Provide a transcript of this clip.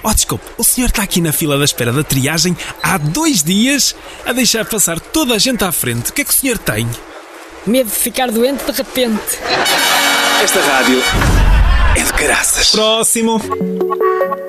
Oh, desculpe, o senhor está aqui na fila da espera da triagem há 2 dias a deixar passar toda a gente à frente. O que é que o senhor tem? Medo de ficar doente de repente. Esta rádio é de caraças. Próximo.